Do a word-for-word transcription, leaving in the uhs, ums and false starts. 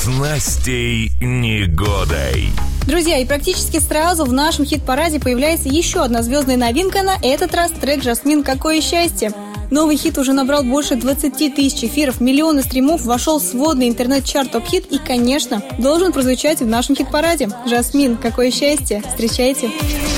С Настей Негодой. Друзья, и практически сразу в нашем хит-параде появляется еще одна звездная новинка. На этот раз трек «Жасмин. Какое счастье». Новый хит уже набрал больше двадцати тысяч эфиров, миллионы стримов, вошел в сводный интернет-чарт топ-хит и, конечно, должен прозвучать в нашем хит-параде. «Жасмин. Какое счастье». Встречайте.